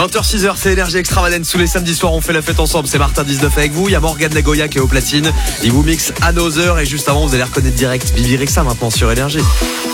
20h-6h, c'est Énergie Extravagance. Tous les samedis soirs, on fait la fête ensemble. C'est Martin 19 avec vous. Il y a Morgane Lagoya qui est au platine. Il vous mixe Another. Et juste avant, vous allez reconnaître direct Bibi Rexha maintenant sur Énergie.